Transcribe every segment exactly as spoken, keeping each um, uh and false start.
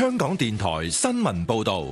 香港電台新聞報道。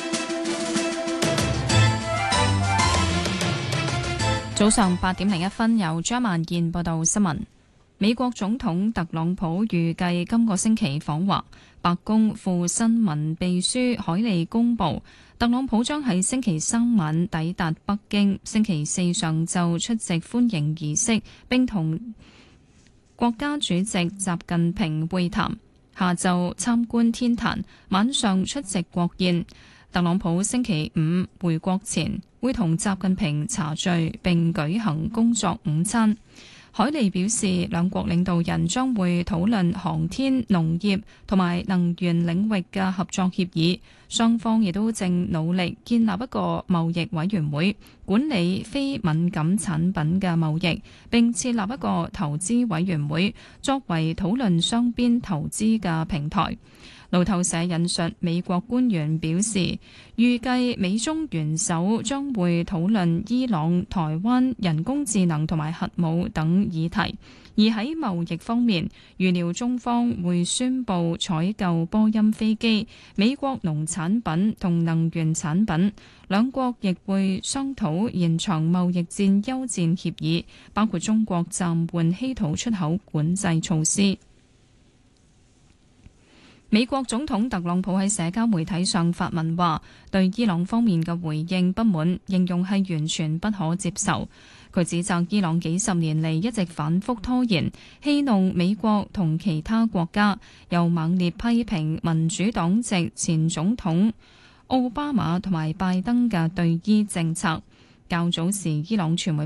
早上八點零一分，由張萬燕報道新聞。美國總統特朗普預計今個星期訪華，白宮副新聞秘書海利公布，特朗普將喺星期三晚抵達北京，星期四上晝出席歡迎儀式，並同國家主席習近平會談，下晝參觀天壇，晚上出席國宴。特朗普星期五回國前會同習近平茶聚並舉行工作午餐。海利表示，兩國領導人將會討論航天、農業同埋能源領域嘅合作協議，雙方亦都正努力建立一個貿易委員會，管理非敏感產品嘅貿易，並設立一個投資委員會，作為討論雙邊投資嘅平台。路透社引述美國官員表示，預計美中元首將會討論伊朗、台灣、人工智能同埋核武等議題。而喺貿易方面，預料中方會宣布採購波音飛機、美國農產品同能源產品。兩國亦會商討延長貿易戰休戰協議，包括中國暫緩稀土出口管制措施。美國總統特朗普喺社交媒體上發文話，對伊朗方面嘅回應不滿，形容係完全不可接受。佢指責伊朗幾十年嚟一直反覆拖延，戲弄美國同其他國家，又猛烈批評民主黨籍前總統奧巴馬同埋拜登嘅對伊政策。較早時，伊朗傳媒